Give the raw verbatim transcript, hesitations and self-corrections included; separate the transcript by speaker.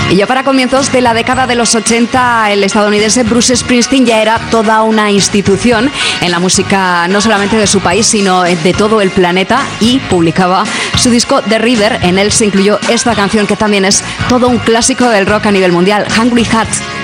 Speaker 1: Y ya para comienzos de la década de los ochenta, el estadounidense Bruce Springsteen ya era toda una institución en la música, no solamente de su país, sino de todo el planeta, y publicaba su disco The River. En él se incluyó esta canción que también es todo un clásico del rock a nivel mundial, Hungry Heart.